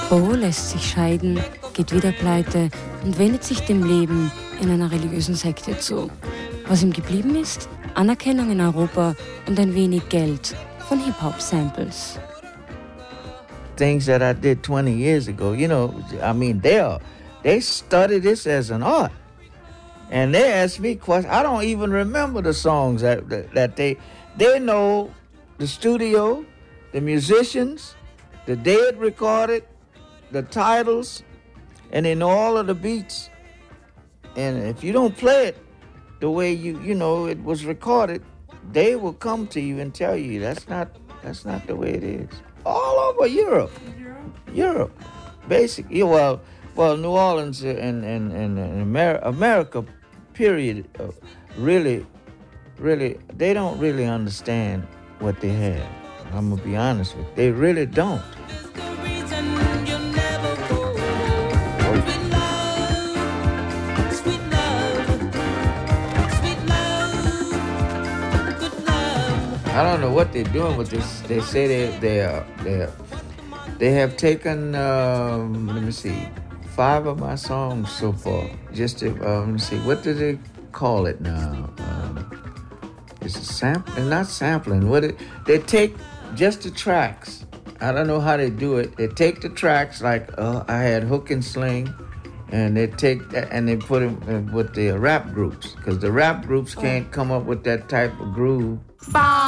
Bo lässt sich scheiden, geht wieder pleite und wendet sich dem Leben in einer religiösen Sekte zu. Was ihm geblieben ist? Anerkennung in Europa und ein wenig Geld von Hip-Hop-Samples. Things that I did 20 years ago, you know, I mean, they study this as an art. And they ask me questions. I don't even remember the songs that they know the studio, the musicians, the day it recorded, the titles, and they know all of the beats. And if you don't play it the way you know it was recorded, they will come to you and tell you that's not the way it is. All over Europe. Basically, well, New Orleans and America, period, really, they don't really understand what they have. I'm gonna be honest with you. They really don't. I don't know what they're doing with this. They say they have taken, let me see, 5 of my songs so far. Just to, let me see, what do they call it now? It's a sampling, not sampling. They take just the tracks. I don't know how they do it. They take the tracks, like I had Hook and Sling, and they take that and they put them with the rap groups, because the rap groups can't come up with that type of groove.